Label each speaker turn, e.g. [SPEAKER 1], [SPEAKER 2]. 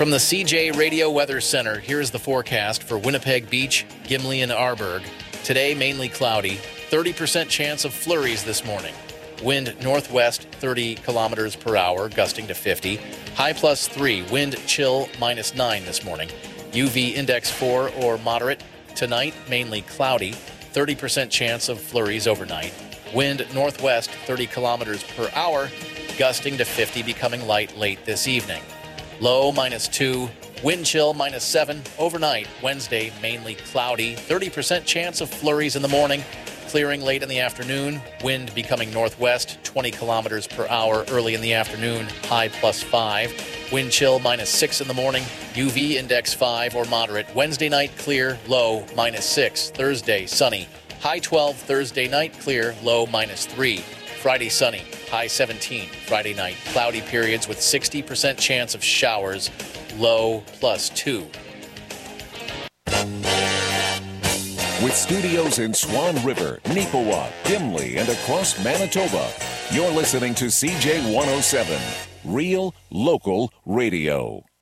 [SPEAKER 1] From the CJ Radio Weather Center, here's the forecast for Winnipeg Beach, Gimli, and Arborg. Today, mainly cloudy. 30% chance of flurries this morning. Wind northwest 30 kilometers per hour, gusting to 50. High +3. Wind chill -9 this morning. UV index 4 or moderate. Tonight, mainly cloudy. 30% chance of flurries overnight. Wind northwest 30 kilometers per hour, gusting to 50, becoming light late this evening. Low -2. Wind chill -7. Overnight, Wednesday, mainly cloudy. 30% chance of flurries in the morning. Clearing late in the afternoon. Wind becoming northwest 20 kilometers per hour early in the afternoon. High +5. Wind chill -6 in the morning. UV index 5 or moderate. Wednesday night clear. Low -6. Thursday sunny. High 12. Thursday night clear. Low -3. Friday sunny. High 17. Friday night cloudy periods with 60% chance of showers. Low +2.
[SPEAKER 2] With studios in Swan River, Neepawa, Gimli, and across Manitoba, you're listening to CJ 107, Real Local Radio.